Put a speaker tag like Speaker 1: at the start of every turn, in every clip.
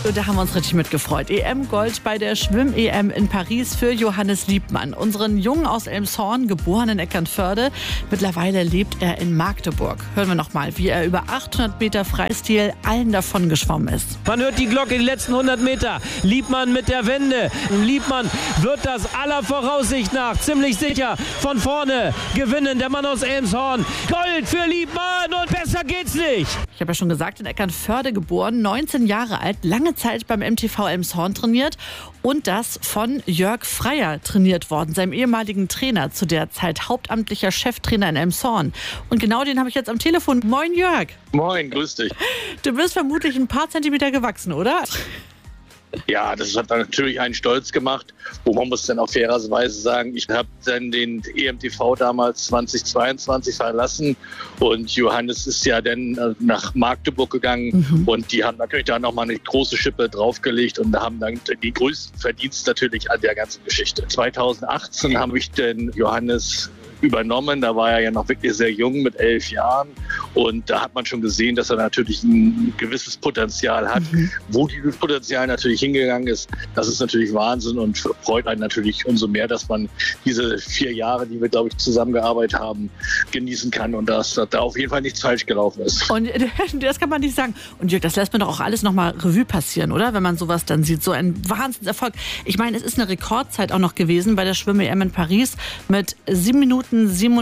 Speaker 1: Und da haben wir uns richtig mitgefreut. EM-Gold bei der Schwimm-EM in Paris für Johannes Liebmann. Unseren Jungen aus Elmshorn, geboren in Eckernförde. Mittlerweile lebt er in Magdeburg. Hören wir noch mal, wie er über 800 Meter Freistil allen davon geschwommen ist.
Speaker 2: Man hört die Glocke, die letzten 100 Meter. Liebmann mit der Wende. Liebmann wird das aller Voraussicht nach ziemlich sicher von vorne gewinnen. Der Mann aus Elmshorn. Gold für Liebmann und besser geht's nicht.
Speaker 1: Ich habe ja schon gesagt, in Eckernförde geboren, 19 Jahre alt, lange Zeit beim MTV Elmshorn trainiert und das von Jörg Freier trainiert worden, seinem ehemaligen Trainer, zu der Zeit hauptamtlicher Cheftrainer in Elmshorn. Und genau den habe ich jetzt am Telefon. Moin Jörg.
Speaker 3: Moin, grüß dich.
Speaker 1: Du bist vermutlich ein paar Zentimeter gewachsen, oder?
Speaker 3: Ja, das hat natürlich einen stolz gemacht. Wo man muss dann auch fairerweise sagen, ich habe dann den EMTV damals 2022 verlassen und Johannes ist ja dann nach Magdeburg gegangen und die haben natürlich da nochmal eine große Schippe draufgelegt und haben dann den größten Verdienst natürlich an der ganzen Geschichte. 2018 habe ich den Johannes übernommen. Da war er ja noch wirklich sehr jung mit 11 Jahren und da hat man schon gesehen, dass er natürlich ein gewisses Potenzial hat. Wo dieses Potenzial natürlich hingegangen ist, das ist natürlich Wahnsinn und freut einen natürlich umso mehr, dass man diese 4 Jahre, die wir, glaube ich, zusammengearbeitet haben, genießen kann und dass da auf jeden Fall nichts falsch gelaufen ist.
Speaker 1: Und das kann man nicht sagen. Und Jörg, das lässt man doch auch alles nochmal Revue passieren, oder? Wenn man sowas dann sieht, so ein Wahnsinnserfolg. Ich meine, es ist eine Rekordzeit auch noch gewesen bei der Schwimm-EM in Paris mit 7 Minuten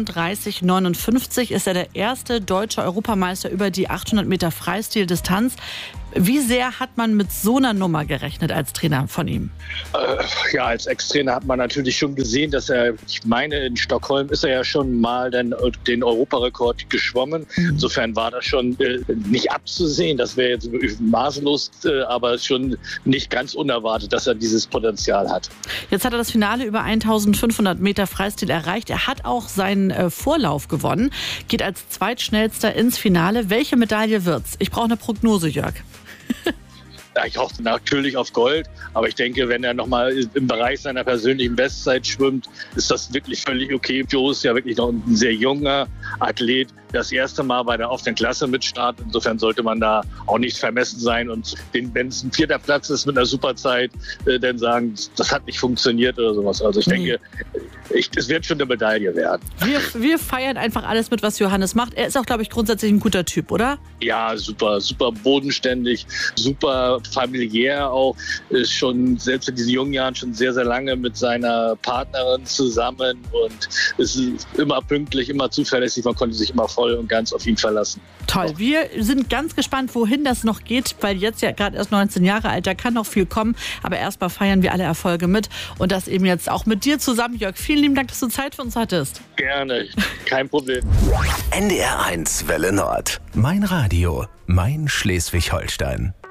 Speaker 1: 37,59 ist er der erste deutsche Europameister über die 800 Meter Freistil-Distanz. Wie sehr hat man mit so einer Nummer gerechnet als Trainer von ihm?
Speaker 3: Ja, als Ex-Trainer hat man natürlich schon gesehen, dass er, ich meine, in Stockholm ist er ja schon mal den Europarekord geschwommen. Insofern war das schon nicht abzusehen. Das wäre jetzt maßlos, aber schon nicht ganz unerwartet, dass er dieses Potenzial hat.
Speaker 1: Jetzt hat er das Finale über 1500 Meter Freistil erreicht. Er hat auch seinen Vorlauf gewonnen, geht als zweitschnellster ins Finale. Welche Medaille wird's? Ich brauche eine Prognose, Jörg.
Speaker 3: Ja, ich hoffe natürlich auf Gold, aber ich denke, wenn er nochmal im Bereich seiner persönlichen Bestzeit schwimmt, ist das wirklich völlig okay. Joe ist ja wirklich noch ein sehr junger Athlet, das erste Mal bei der offenen Klasse mitstartet. Insofern sollte man da auch nicht vermessen sein und wenn es ein 4. Platz ist mit einer Superzeit, dann sagen, das hat nicht funktioniert oder sowas. Also ich denke, es wird schon eine Medaille werden.
Speaker 1: Wir feiern einfach alles mit, was Johannes macht. Er ist auch, glaube ich, grundsätzlich ein guter Typ, oder?
Speaker 3: Ja, super bodenständig, super familiär auch. Ist schon selbst in diesen jungen Jahren schon sehr, sehr lange mit seiner Partnerin zusammen und ist immer pünktlich, immer zuverlässig. Man konnte sich immer voll und ganz auf ihn verlassen.
Speaker 1: Toll. Wir sind ganz gespannt, wohin das noch geht, weil jetzt ja gerade erst 19 Jahre alt, da kann noch viel kommen. Aber erstmal feiern wir alle Erfolge mit und das eben jetzt auch mit dir zusammen, Jörg. Vielen lieben Dank, dass du Zeit für uns hattest.
Speaker 3: Gerne, kein Problem.
Speaker 4: NDR 1 Welle Nord. Mein Radio, mein Schleswig-Holstein.